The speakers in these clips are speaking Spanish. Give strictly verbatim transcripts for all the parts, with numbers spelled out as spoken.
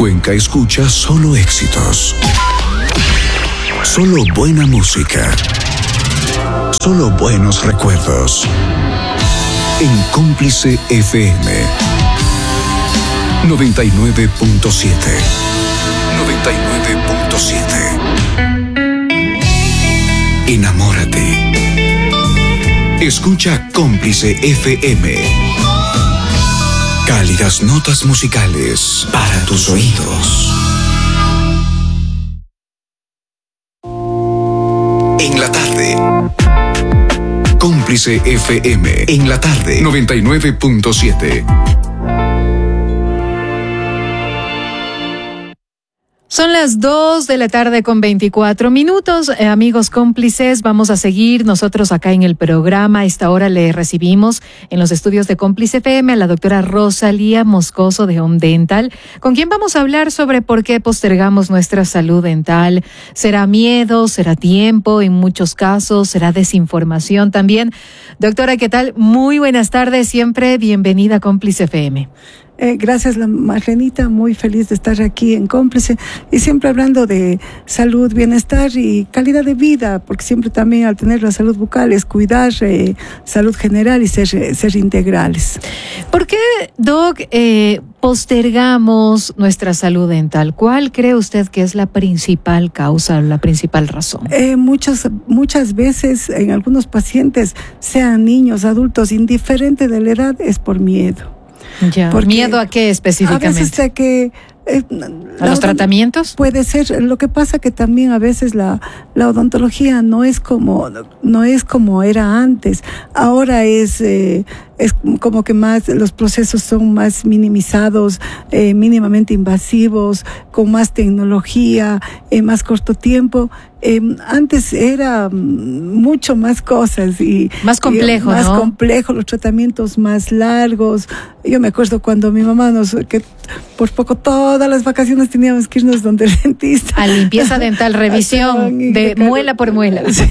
Cuenca escucha solo éxitos. Solo buena música. Solo buenos recuerdos. En Cómplice F M noventa y nueve punto siete. noventa y nueve punto siete. Enamórate. Escucha Cómplice F M. Cálidas notas musicales para tus oídos. En la tarde. Cómplice F M. En la tarde. noventa y nueve punto siete. Son las dos de la tarde con veinticuatro minutos. Eh, amigos cómplices, vamos a seguir nosotros acá en el programa. A esta hora le recibimos en los estudios de Cómplice F M a la doctora Rosalía Moscoso de Home Dental, con quien vamos a hablar sobre por qué postergamos nuestra salud dental. ¿Será miedo? ¿Será tiempo? En muchos casos, ¿será desinformación también? Doctora, ¿qué tal? Muy buenas tardes, siempre bienvenida a Cómplice F M. Eh, gracias, la Marlenita, muy feliz de estar aquí en Cómplice y siempre hablando de salud, bienestar y calidad de vida, porque siempre también al tener la salud bucal es cuidar eh, salud general y ser, ser integrales. ¿Por qué, Doc, eh, postergamos nuestra salud dental? ¿Cuál cree usted que es la principal causa, la principal razón? Eh, muchas, muchas veces en algunos pacientes, sean niños, adultos, indiferente de la edad, es por miedo. Ya. ¿Miedo a qué específicamente? A veces a que... Eh, ¿A los tratamiamientos? Puede ser. Lo que pasa que también a veces la, la odontología no es como no es como era antes. Ahora es eh, es como que más los procesos son más minimizados, eh, mínimamente invasivos, con más tecnología, en más corto tiempo. Eh, antes era mucho más cosas y más complejo, y más ¿no? complejo, los tratamientos más largos. Yo me acuerdo cuando mi mamá nos que por poco todas las vacaciones teníamos que irnos donde el dentista. A limpieza dental, revisión de muela por muela. Sí.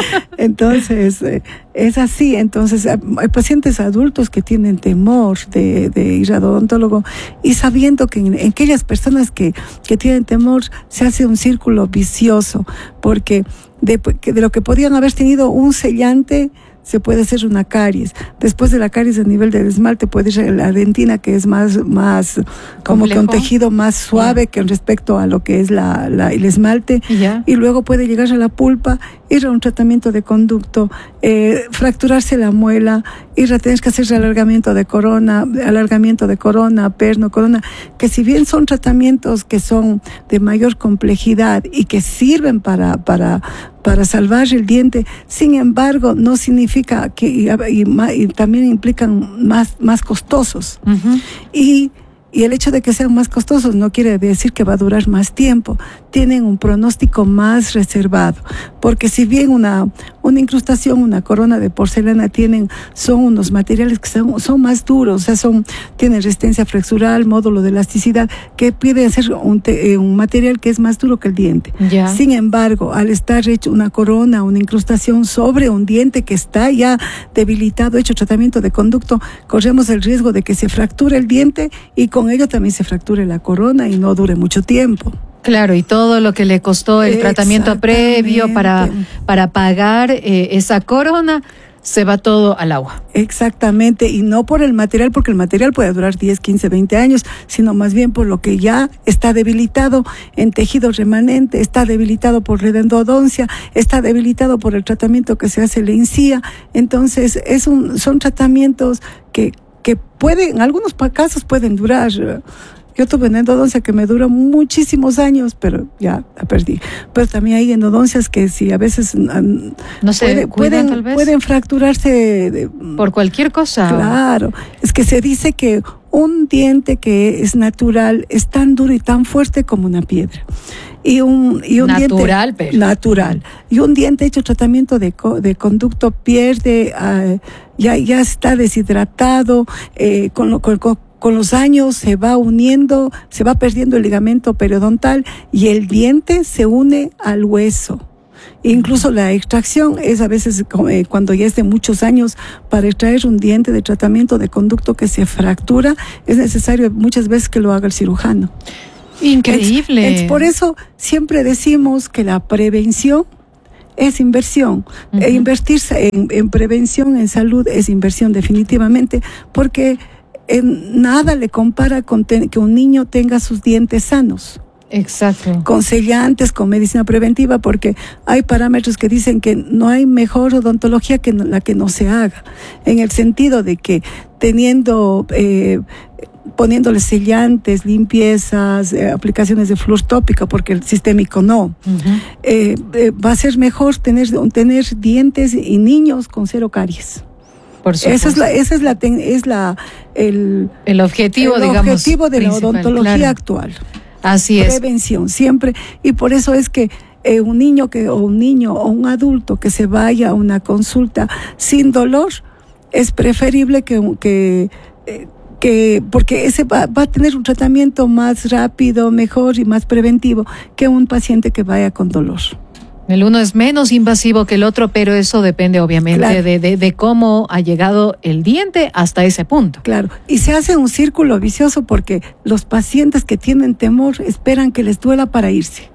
Entonces, eh, es así. Entonces, hay pacientes adultos que tienen temor de, de ir al odontólogo y sabiendo que en, en aquellas personas que, que tienen temor se hace un círculo vicioso, porque de, de lo que podían haber tenido un sellante, se puede hacer una caries. Después de la caries a nivel del esmalte puede ser la dentina, que es más, más como que un tejido más suave yeah. que respecto a lo que es la, la, el esmalte. Yeah. Y luego puede llegar a la pulpa, ir a un tratamiento de conducto, eh, fracturarse la muela, ir a tener que hacer alargamiento de corona, alargamiento de corona, perno, corona, que si bien son tratamientos que son de mayor complejidad y que sirven para, para, para salvar el diente, sin embargo, no significa que, y, y, y también implican más, más costosos. Uh-huh. Y Y el hecho de que sean más costosos no quiere decir que va a durar más tiempo. Tienen un pronóstico más reservado. Porque si bien una, una incrustación, una corona de porcelana tienen, son unos materiales que son, son más duros, o sea, son, tienen resistencia flexural, módulo de elasticidad, que puede ser un, te, un material que es más duro que el diente. Ya. Sin embargo, al estar hecho una corona, una incrustación sobre un diente que está ya debilitado, hecho tratamiento de conducto, corremos el riesgo de que se fracture el diente y con ello también se fracture la corona y no dure mucho tiempo. Claro, y todo lo que le costó el tratamiento previo para, para pagar eh, esa corona, se va todo al agua. Exactamente, y no por el material, porque el material puede durar diez, quince, veinte años, sino más bien por lo que ya está debilitado en tejido remanente, está debilitado por la endodoncia, está debilitado por el tratamiento que se hace la encía. Entonces, es un, son tratamientos que que pueden, en algunos casos pueden durar. Yo tuve una endodoncia que me duró muchísimos años, pero ya la perdí. Pero también hay endodoncias que sí, a veces no se puede, cuidan, pueden, tal vez. pueden fracturarse. De, por cualquier cosa. Claro, es que se dice que un diente que es natural es tan duro y tan fuerte como una piedra. Y un, y un natural, diente pero. natural. Y un diente hecho tratamiento de, co, de conducto pierde, uh, ya, ya está deshidratado, eh, con, lo, con, con los años se va uniendo, se va perdiendo el ligamento periodontal y el diente se une al hueso. Incluso la extracción es a veces eh, cuando ya es de muchos años, para extraer un diente de tratamiento de conducto que se fractura, es necesario muchas veces que lo haga el cirujano. Increíble. Es, es por eso siempre decimos que la prevención es inversión. Uh-huh. E invertirse en, en prevención, en salud, es inversión definitivamente, porque en nada le compara con ten, que un niño tenga sus dientes sanos. Exacto. Con sellantes, con medicina preventiva, porque hay parámetros que dicen que no hay mejor odontología que la que no se haga, en el sentido de que teniendo, eh, poniéndole sellantes, limpiezas, eh, aplicaciones de flúor tópica, porque el sistémico no, uh-huh. eh, eh, va a ser mejor tener, tener dientes y niños con cero caries. Por esa es la, esa es la, es la, el, el objetivo, el digamos, objetivo de la odontología claro. actual. Así es. Prevención, siempre. Y por eso es que eh, un niño que, o un niño o un adulto que se vaya a una consulta sin dolor, es preferible que, que, eh, que porque ese va, va a tener un tratamiento más rápido, mejor y más preventivo que un paciente que vaya con dolor. El uno es menos invasivo que el otro, pero eso depende obviamente claro. de, de, de cómo ha llegado el diente hasta ese punto. Claro, y se hace un círculo vicioso porque los pacientes que tienen temor esperan que les duela para irse.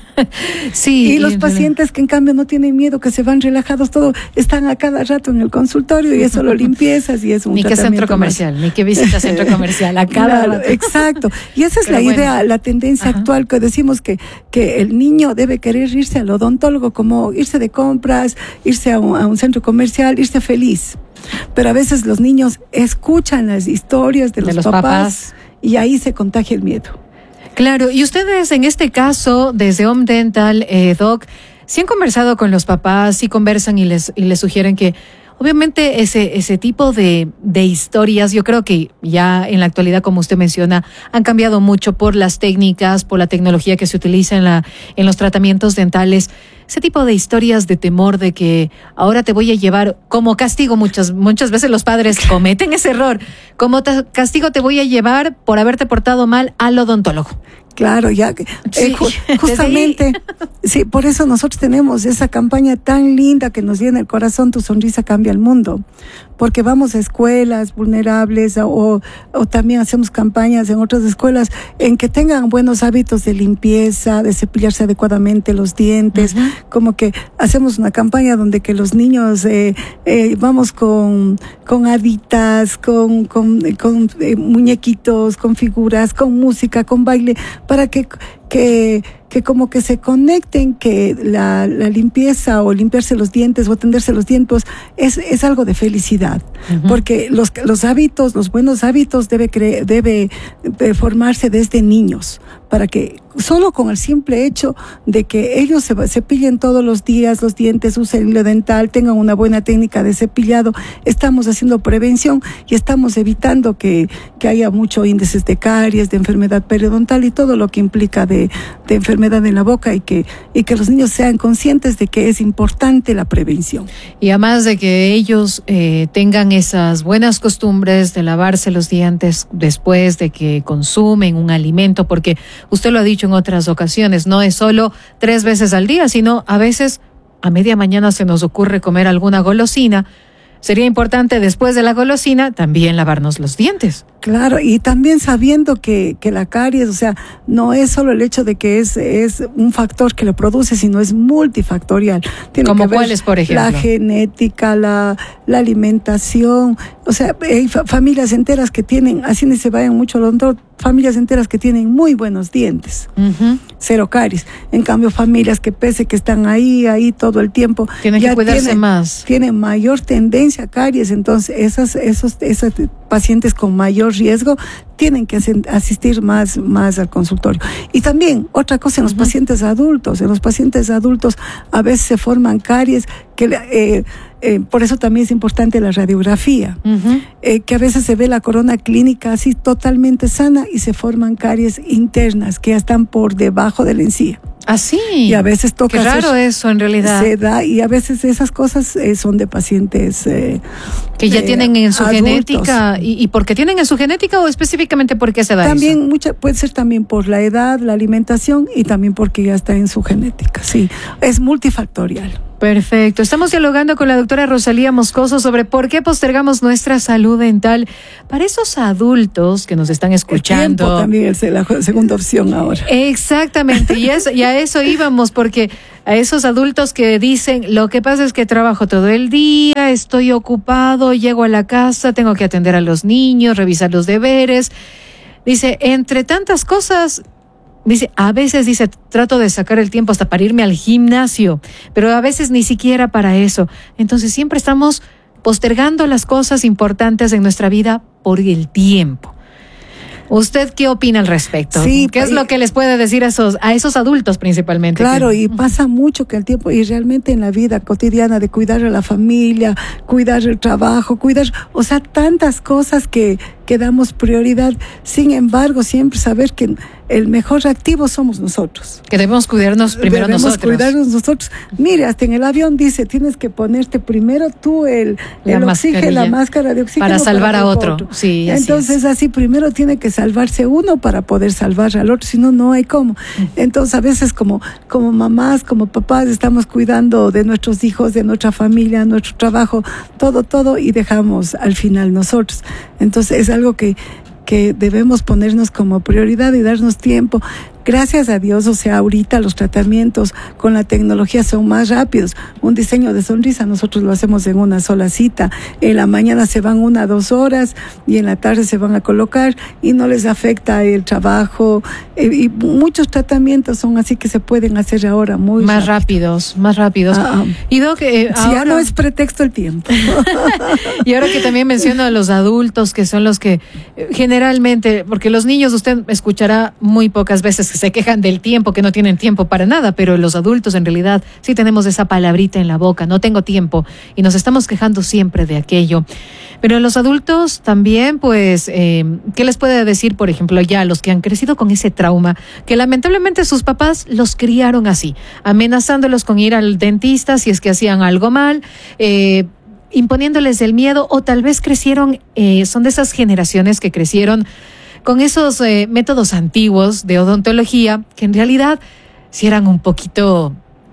Sí, y los pacientes que en cambio no tienen miedo, que se van relajados, todo, están a cada rato en el consultorio y es solo limpiezas y es un ni que centro comercial, más. Ni que visita centro comercial, a cada claro, rato. Exacto, y esa es Pero la bueno. idea, la tendencia Ajá. actual que decimos que, que el niño debe querer irse al odontólogo como irse de compras, irse a un, a un centro comercial, irse feliz. Pero a veces los niños escuchan las historias de los, de los papás, papás y ahí se contagia el miedo. Claro, y ustedes en este caso, desde Home Dental, eh, Doc, ¿sí han conversado con los papás, sí conversan y les, y les sugieren que obviamente ese, ese tipo de, de historias, yo creo que ya en la actualidad, como usted menciona, han cambiado mucho por las técnicas, por la tecnología que se utiliza en, la, en los tratamientos dentales? Ese tipo de historias de temor de que ahora te voy a llevar como castigo, muchas, muchas veces los padres cometen ese error, como te, castigo te voy a llevar por haberte portado mal al odontólogo. Claro, ya que sí, eh, ju- justamente, sí, por eso nosotros tenemos esa campaña tan linda que nos llena el corazón, Tu sonrisa cambia el mundo, porque vamos a escuelas vulnerables o, o también hacemos campañas en otras escuelas en que tengan buenos hábitos de limpieza, de cepillarse adecuadamente los dientes, uh-huh. como que hacemos una campaña donde que los niños eh, eh, vamos con, con haditas, con, con, con eh, muñequitos, con figuras, con música, con baile, para que, que, que como que se conecten, que la, la limpieza o limpiarse los dientes o atenderse los dientes es, es algo de felicidad. Uh-huh. Porque los, los hábitos, los buenos hábitos debe, cre- debe de formarse desde niños, para que solo con el simple hecho de que ellos se cepillen todos los días los dientes, usen hilo dental, tengan una buena técnica de cepillado, estamos haciendo prevención y estamos evitando que, que haya muchos índices de caries, de enfermedad periodontal y todo lo que implica de, de enfermedad en la boca, y que, y que los niños sean conscientes de que es importante la prevención. Y además de que ellos eh, tengan esas buenas costumbres de lavarse los dientes después de que consumen un alimento, porque usted lo ha dicho en otras ocasiones, no es solo tres veces al día, sino a veces a media mañana se nos ocurre comer alguna golosina. Sería importante después de la golosina también lavarnos los dientes. Claro, y también sabiendo que, que la caries, o sea, no es solo el hecho de que es, es un factor que lo produce, sino es multifactorial. Tiene ¿Como que ver cuáles, por ejemplo? La genética, la, la alimentación, o sea, hay fa- familias enteras que tienen, así ni se vayan mucho los dos, familias enteras que tienen muy buenos dientes, uh-huh. cero caries. En cambio, familias que pese que están ahí, ahí todo el tiempo, tienen ya que cuidarse tienen, más. Tienen mayor tendencia a caries, entonces esas, esos, esos pacientes con mayor riesgo tienen que asistir más, más al consultorio. Y también, otra cosa, en los uh-huh. pacientes adultos, en los pacientes adultos a veces se forman caries que eh, eh, por eso también es importante la radiografía, uh-huh. eh, que a veces se ve la corona clínica así totalmente sana y se forman caries internas que ya están por debajo de la encía. Así. Y a veces toca. Qué raro hacer, eso en realidad. Se da, y a veces esas cosas eh, son de pacientes eh, que ya eh, tienen en su adultos. Genética. ¿Y, ¿Y por qué tienen en su genética o específicamente por qué se da también eso? Mucha, puede ser también por la edad, la alimentación y también porque ya está en su genética. Sí, es multifactorial. Perfecto. Estamos dialogando con la doctora Rosalía Moscoso sobre por qué postergamos nuestra salud dental. Para esos adultos que nos están escuchando. El tiempo también es la segunda opción ahora. Exactamente. Y, eso, y a eso íbamos, porque a esos adultos que dicen, lo que pasa es que trabajo todo el día, estoy ocupado, llego a la casa, tengo que atender a los niños, revisar los deberes. Dice, entre tantas cosas... Dice, a veces dice, trato de sacar el tiempo hasta para irme al gimnasio, pero a veces ni siquiera para eso. Entonces siempre estamos postergando las cosas importantes en nuestra vida por el tiempo. ¿Usted qué opina al respecto? Sí, ¿Qué es lo que les puede decir a esos, a esos adultos principalmente? Claro, y pasa mucho que el tiempo, y realmente en la vida cotidiana de cuidar a la familia, cuidar el trabajo, cuidar, o sea, tantas cosas que, que damos prioridad. Sin embargo, siempre saber que el mejor activo somos nosotros. Que debemos cuidarnos primero debemos nosotros. cuidarnos nosotros. Mire, hasta en el avión dice, tienes que ponerte primero tú el, el oxígeno, la máscara de oxígeno. Para salvar para a otro. otro. Sí, así Entonces, es. así primero tiene que salvarse uno para poder salvar al otro, si no, no hay cómo. Entonces, a veces como, como mamás, como papás, estamos cuidando de nuestros hijos, de nuestra familia, nuestro trabajo, todo, todo, y dejamos al final nosotros. Entonces, es algo que que debemos ponernos como prioridad y darnos tiempo. Gracias a Dios, o sea, ahorita los tratamientos con la tecnología son más rápidos. Un diseño de sonrisa nosotros lo hacemos en una sola cita. En la mañana se van una, dos horas y en la tarde se van a colocar y no les afecta el trabajo. Y muchos tratamientos son así que se pueden hacer ahora muy más rápido. rápidos, más rápidos. Ah, y Doc, eh, si ahora... ya no es pretexto el tiempo. Y ahora que también menciono a los adultos, que son los que eh, generalmente, porque los niños usted escuchará muy pocas veces que se quejan del tiempo, que no tienen tiempo para nada, pero los adultos en realidad sí tenemos esa palabrita en la boca, no tengo tiempo, y nos estamos quejando siempre de aquello. Pero los adultos también, pues, eh, ¿qué les puede decir, por ejemplo, ya los que han crecido con ese trauma, que lamentablemente sus papás los criaron así, amenazándolos con ir al dentista si es que hacían algo mal, eh, imponiéndoles el miedo, o tal vez crecieron, eh, son de esas generaciones que crecieron con esos eh, métodos antiguos de odontología, que en realidad sí eran un poquito,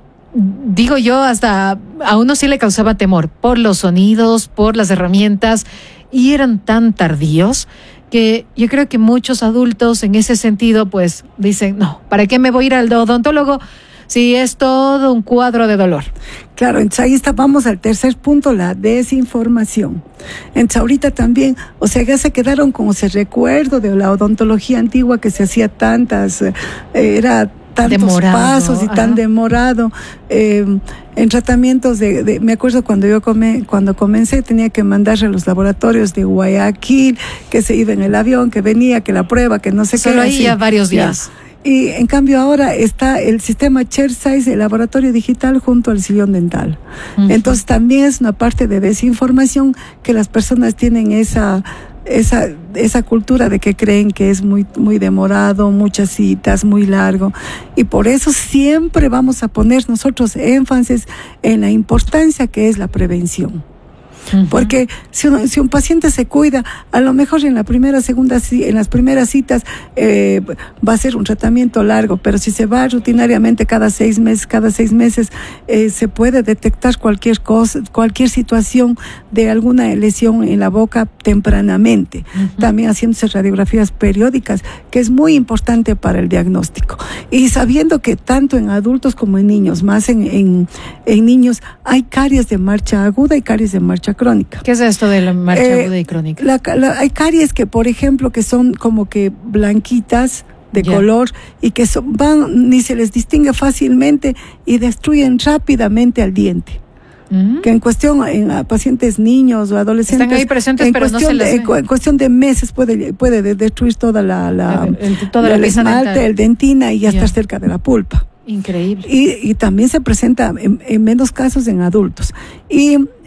digo yo, hasta a uno sí le causaba temor por los sonidos, por las herramientas, y eran tan tardíos que yo creo que muchos adultos en ese sentido pues dicen, no, ¿para qué me voy a ir al odontólogo si es todo un cuadro de dolor? Claro, entonces ahí está, vamos al tercer punto, la desinformación. Entonces ahorita también, o sea, ya se quedaron con ese recuerdo de la odontología antigua que se hacía tantas, eh, era tantos demorado, pasos y tan ajá. demorado. Eh, en tratamientos de, de, me acuerdo cuando yo come, cuando comencé tenía que mandar a los laboratorios de Guayaquil, que se iba en el avión, que venía, que la prueba, que no sé Solo qué. Solo ahí así, ya varios días. Ya. Y en cambio ahora está el sistema ChairSize, el laboratorio digital junto al sillón dental. Uh-huh. Entonces también es una parte de desinformación que las personas tienen esa esa esa cultura de que creen que es muy muy demorado, muchas citas, muy largo, y por eso siempre vamos a poner nosotros énfasis en la importancia que es la prevención. Uh-huh. Porque si, uno, si un paciente se cuida, a lo mejor en la primera, segunda, en las primeras citas eh, va a ser un tratamiento largo, pero si se va rutinariamente cada seis meses, cada seis meses eh, se puede detectar cualquier cosa, cualquier situación de alguna lesión en la boca tempranamente. Uh-huh. También haciéndose radiografías periódicas, que es muy importante para el diagnóstico. Y sabiendo que tanto en adultos como en niños, más en, en, en niños, hay caries de marcha aguda y caries de marcha crónica. ¿Qué es esto de la marcha eh, aguda y crónica? La, la, hay caries que, por ejemplo, que son como que blanquitas de yeah. color y que son, van, ni se les distingue fácilmente y destruyen rápidamente al diente. Uh-huh. Que en cuestión, en a pacientes niños o adolescentes, están ahí presentes, en pero no se cuestión les de, en, en cuestión de meses puede, puede destruir toda la, la, el, el, toda la el esmalte, dental. el dentina y ya yeah. estar cerca de la pulpa. Increíble. Y, y también se presenta en, en menos casos en adultos. Y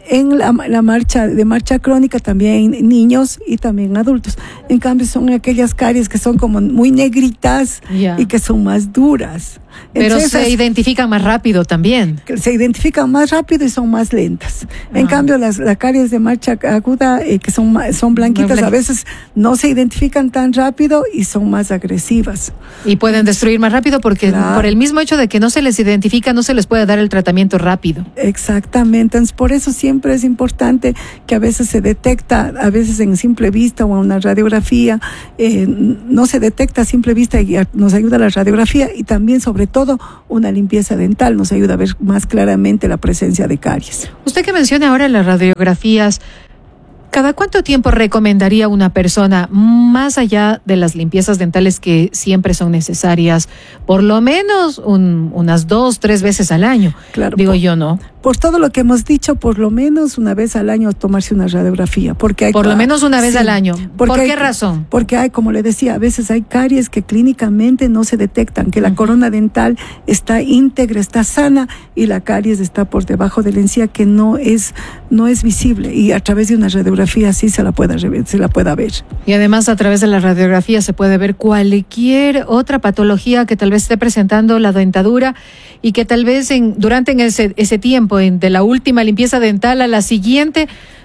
en la, la marcha de marcha crónica también niños y también adultos. En cambio son aquellas caries que son como muy negritas yeah. y que son más duras. Pero entonces, se identifican más rápido también. Se identifican más rápido y son más lentas. Ah. En cambio, las, las caries de marcha aguda, eh, que son, son blanquitas, a veces no se identifican tan rápido y son más agresivas. Y pueden destruir más rápido porque claro. por el mismo hecho de que no se les identifica, no se les puede dar el tratamiento rápido. Exactamente. Entonces, por eso siempre es importante que a veces se detecta, a veces en simple vista o en una radiografía, eh, no se detecta a simple vista y nos ayuda la radiografía y también sobre todo una limpieza dental nos ayuda a ver más claramente la presencia de caries. Usted que menciona ahora las radiografías, ¿cada cuánto tiempo recomendaría una persona, más allá de las limpiezas dentales que siempre son necesarias, por lo menos un, unas dos, tres veces al año? Claro, digo por, yo, ¿no? Por todo lo que hemos dicho, por lo menos una vez al año tomarse una radiografía. Porque hay, por lo menos una vez sí, al año. ¿Por qué hay, razón? Porque hay, como le decía, a veces hay caries que clínicamente no se detectan, que la uh-huh. corona dental está íntegra, está sana y la caries está por debajo de la encía que no es, no es visible y a través de una radiografía sí se la pueda, se la pueda ver. Y además a través de la radiografía se puede ver cualquier otra patología que tal vez esté presentando la dentadura y que tal vez en, durante en ese, ese tiempo en, de la última limpieza dental a la siguiente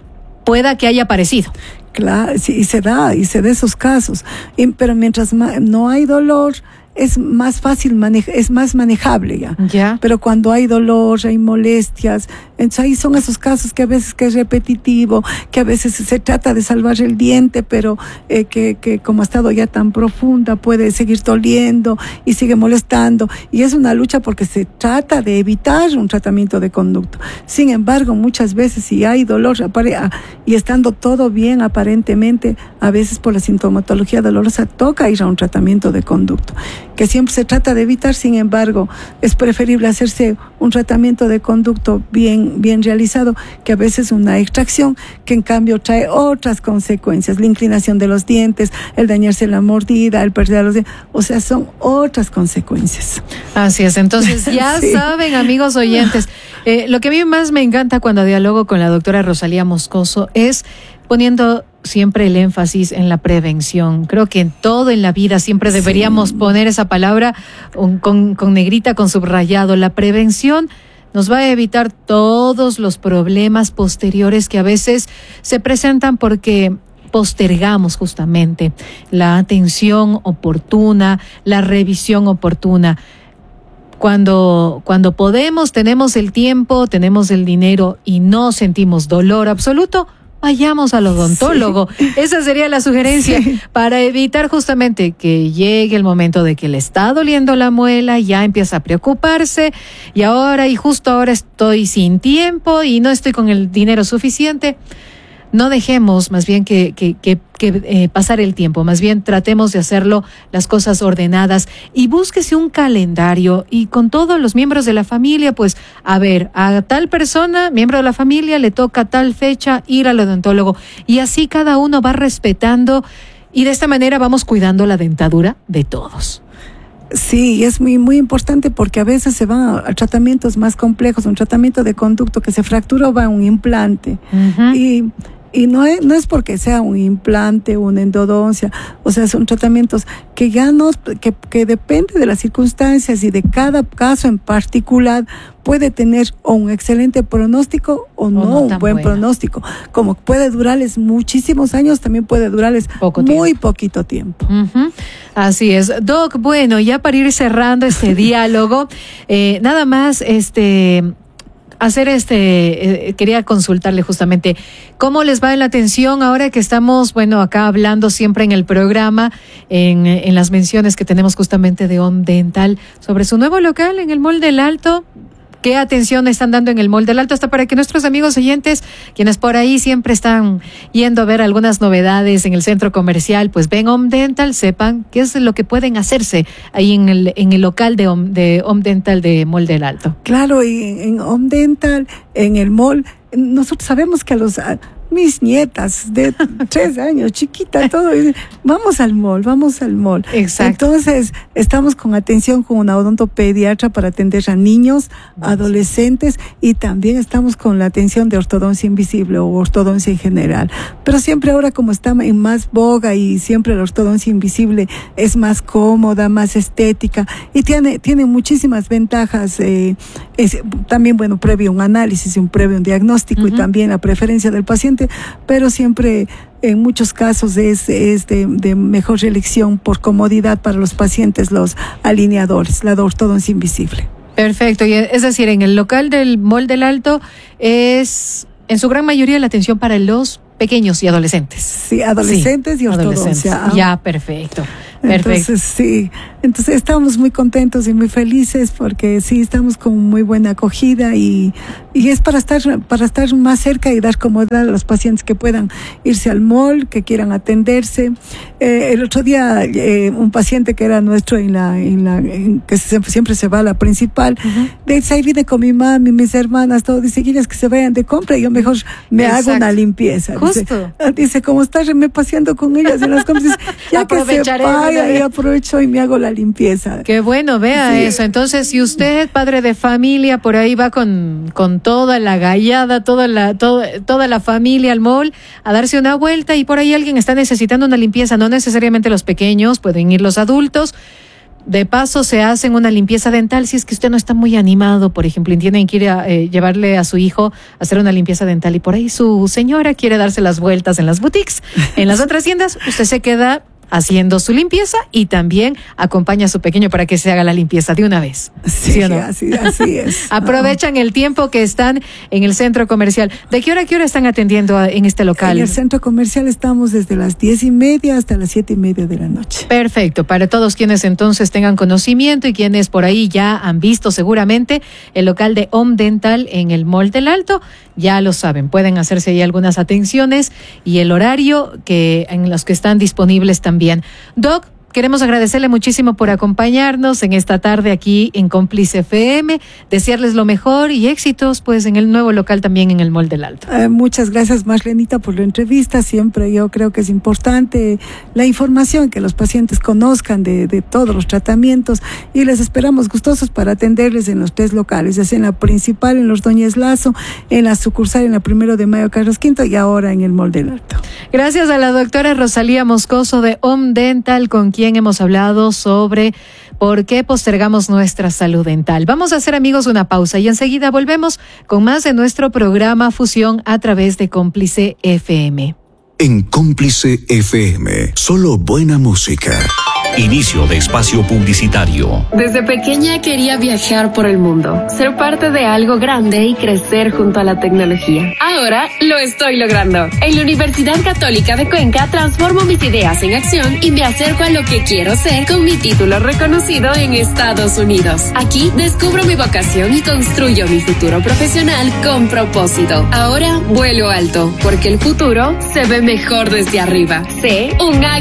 pueda que haya aparecido. Claro, sí, y se da, y se da esos casos. Y, pero mientras ma- no hay dolor, es más fácil, manej- es más manejable ya. ya. Pero cuando hay dolor, hay molestias, entonces ahí son esos casos que a veces que es repetitivo, que a veces se trata de salvar el diente, pero eh, que, que como ha estado ya tan profunda puede seguir doliendo y sigue molestando. Y es una lucha porque se trata de evitar un tratamiento de conducto. Sin embargo, muchas veces si hay dolor apare- y estando todo bien aparentemente, a veces por la sintomatología dolorosa toca ir a un tratamiento de conducto, que siempre se trata de evitar. Sin embargo, es preferible hacerse un tratamiento de conducto bien, bien realizado que a veces una extracción que en cambio trae otras consecuencias, la inclinación de los dientes, el dañarse la mordida, el perder los dientes, o sea, son otras consecuencias. Así es, entonces ya sí. saben, amigos oyentes, eh, lo que a mí más me encanta cuando dialogo con la doctora Rosalía Moscoso es poniendo siempre el énfasis en la prevención. Creo que en todo en la vida siempre deberíamos sí. poner esa palabra un, con, con negrita, con subrayado. La prevención nos va a evitar todos los problemas posteriores que a veces se presentan porque postergamos justamente la atención oportuna, la revisión oportuna. Cuando, cuando podemos, tenemos el tiempo, tenemos el dinero y no sentimos dolor absoluto, vayamos al odontólogo. Sí. Esa sería la sugerencia sí. para evitar justamente que llegue el momento de que le está doliendo la muela, ya empieza a preocuparse y ahora y justo ahora estoy sin tiempo y no estoy con el dinero suficiente. No dejemos más bien que, que, que, que eh, pasar el tiempo, más bien tratemos de hacerlo las cosas ordenadas y búsquese un calendario y con todos los miembros de la familia, pues a ver, a tal persona, miembro de la familia, le toca tal fecha ir al odontólogo y así cada uno va respetando y de esta manera vamos cuidando la dentadura de todos. Sí, es muy muy importante porque a veces se van a, a tratamientos más complejos, un tratamiento de conducto que se fractura o va a un implante uh-huh. y Y no es, no es porque sea un implante o una endodoncia, o sea, son tratamientos que ya no, que, que depende de las circunstancias y de cada caso en particular, puede tener o un excelente pronóstico o, o no, no un buen buena. pronóstico. Como puede durarles muchísimos años, también puede durarles Poco muy tiempo. poquito tiempo. Uh-huh. Así es. Doc, bueno, ya para ir cerrando este diálogo, eh, nada más, este... hacer este, eh, quería consultarle justamente cómo les va en la atención ahora que estamos, bueno, acá hablando siempre en el programa, en, en las menciones que tenemos justamente de Om Dental sobre su nuevo local en el Mall del Alto. ¿Qué atención están dando en el Mall del Alto? Hasta para que nuestros amigos oyentes, quienes por ahí siempre están yendo a ver algunas novedades en el centro comercial, pues ven Om Dental, sepan qué es lo que pueden hacerse ahí en el en el local de Om, de Om Dental de Mall del Alto. Claro, y en Om Dental, en el mall, nosotros sabemos que a los... mis nietas de tres años, chiquita, todo, y vamos al mall, vamos al mall. Exacto. Entonces, estamos con atención con una odontopediatra para atender a niños, adolescentes, y también estamos con la atención de ortodoncia invisible o ortodoncia en general. Pero siempre ahora, como está en más boga y siempre la ortodoncia invisible es más cómoda, más estética y tiene, tiene muchísimas ventajas, eh, es, también, bueno, previo un análisis, un previo un diagnóstico uh-huh. y también la preferencia del paciente, pero siempre en muchos casos es, es de, de mejor elección por comodidad para los pacientes los alineadores, la ortodoncia invisible. Perfecto, y es decir, en el local del Mall del Alto es en su gran mayoría la atención para los pequeños y adolescentes. Sí, adolescentes sí, y ortodoncia. Adolescentes. Ya, perfecto. Perfecto. Entonces, sí, entonces estamos muy contentos y muy felices porque sí, estamos con muy buena acogida y, y es para estar, para estar más cerca y dar comodidad a los pacientes que puedan irse al mall, que quieran atenderse. Eh, el otro día, eh, un paciente que era nuestro en la, en la, en, que siempre, siempre se va a la principal, uh-huh. dice, ahí viene con mi mami, mis hermanas, todo, dice, quieres que se vayan de compra y yo mejor me Exacto. hago una limpieza. Justo. Dice, dice, como estás me paseando con ellas en las compras, ya que se vaya y aprovecho y me hago la limpieza. Qué bueno, vea sí. eso. Entonces, si usted, padre de familia, por ahí va con, con toda la gallada, toda la, todo, toda la familia al mall a darse una vuelta y por ahí alguien está necesitando una limpieza, no necesariamente los pequeños, pueden ir los adultos. De paso, se hacen una limpieza dental. Si es que usted no está muy animado, por ejemplo, y tienen que ir a eh, llevarle a su hijo a hacer una limpieza dental y por ahí su señora quiere darse las vueltas en las boutiques, en las otras tiendas, usted se queda haciendo su limpieza y también acompaña a su pequeño para que se haga la limpieza de una vez. Sí, ¿sí o no? así, así es. Aprovechan el tiempo que están en el centro comercial. ¿De qué hora a qué hora están atendiendo a, en este local? En el centro comercial estamos desde las diez y media hasta las siete y media de la noche. Perfecto. Para todos quienes entonces tengan conocimiento y quienes por ahí ya han visto seguramente el local de Home Dental en el Mall del Alto, ya lo saben. Pueden hacerse ahí algunas atenciones y el horario que en los que están disponibles también. Doc, queremos agradecerle muchísimo por acompañarnos en esta tarde aquí en Cómplice F M, desearles lo mejor y éxitos pues en el nuevo local también en el Mall del Alto. Eh, muchas gracias, Marlenita, por la entrevista. Siempre yo creo que es importante la información, que los pacientes conozcan de, de todos los tratamientos y les esperamos gustosos para atenderles en los tres locales, ya sea en la principal, en los Doñez Lazo, en la sucursal, en la Primero de Mayo Carlos Quinto y ahora en el Mall del Alto. Gracias a la doctora Rosalía Moscoso de Home Dental, con quien hemos hablado sobre por qué postergamos nuestra salud dental. Vamos a hacer, amigos, una pausa y enseguida volvemos con más de nuestro programa Fusión a través de Cómplice F M. En Cómplice F M, solo buena música. Inicio de espacio publicitario. Desde pequeña quería viajar por el mundo, ser parte de algo grande y crecer junto a la tecnología. Ahora lo estoy logrando. En la Universidad Católica de Cuenca transformo mis ideas en acción y me acerco a lo que quiero ser con mi título reconocido en Estados Unidos. Aquí descubro mi vocación y construyo mi futuro profesional con propósito. Ahora vuelo alto, porque el futuro se ve mejor desde arriba. Sé un águila